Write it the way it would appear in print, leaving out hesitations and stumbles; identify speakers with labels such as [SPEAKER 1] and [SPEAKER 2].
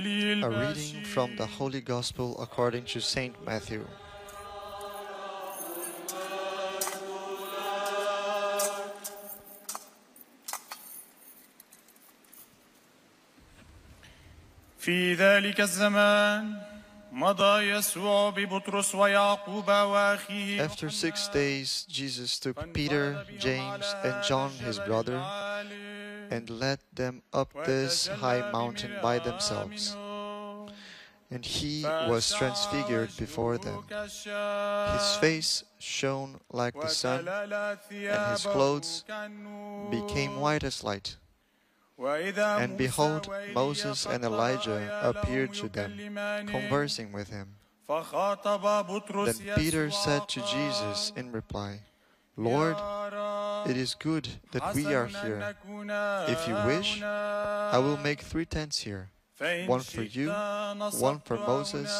[SPEAKER 1] A reading from the Holy Gospel according to Saint Matthew.
[SPEAKER 2] في ذلك الزمان مضى يسوع ببطرس ويعقوب وأخيه.
[SPEAKER 1] After 6 days, Jesus took Peter, James, and John his brother, and led them up this high mountain by themselves. And he was transfigured before them. His face shone like the sun, and his clothes became white as light. And behold, Moses and Elijah appeared to them, conversing with him. Then Peter said to Jesus in reply, "Lord, it is good that we are here. If you wish, I will make 3 tents here, one for you, one for Moses,